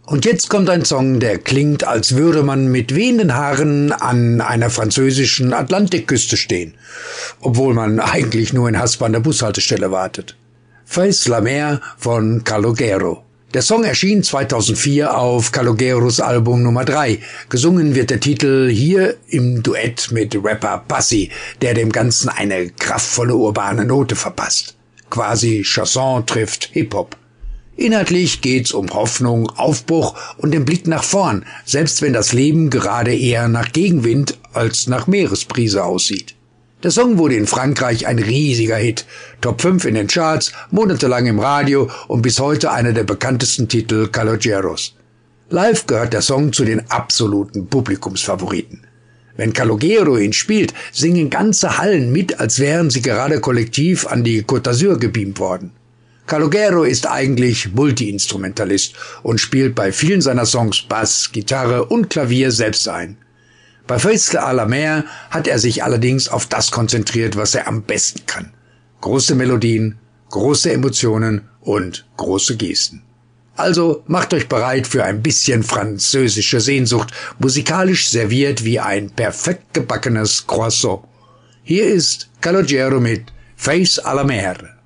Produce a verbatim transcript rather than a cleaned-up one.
Und jetzt kommt ein Song, der klingt, als würde man mit wehenden Haaren an einer französischen Atlantikküste stehen, obwohl man eigentlich nur in Haspa an der Bushaltestelle wartet. Face la mer von Calogero. Der Song erschien zweitausendvier auf Calogeros Album Nummer drei. Gesungen wird der Titel hier im Duett mit Rapper Passi, der dem Ganzen eine kraftvolle urbane Note verpasst. Quasi Chanson trifft Hip-Hop. Inhaltlich geht's um Hoffnung, Aufbruch und den Blick nach vorn, selbst wenn das Leben gerade eher nach Gegenwind als nach Meeresbrise aussieht. Der Song wurde in Frankreich ein riesiger Hit, Top fünf in den Charts, monatelang im Radio und bis heute einer der bekanntesten Titel Calogeros. Live gehört der Song zu den absoluten Publikumsfavoriten. Wenn Calogero ihn spielt, singen ganze Hallen mit, als wären sie gerade kollektiv an die Côte d'Azur gebeamt worden. Calogero ist eigentlich Multi-Instrumentalist und spielt bei vielen seiner Songs Bass, Gitarre und Klavier selbst ein. Bei Face à la mer hat er sich allerdings auf das konzentriert, was er am besten kann. Große Melodien, große Emotionen und große Gesten. Also macht euch bereit für ein bisschen französische Sehnsucht, musikalisch serviert wie ein perfekt gebackenes Croissant. Hier ist Calogero mit Face à la mer.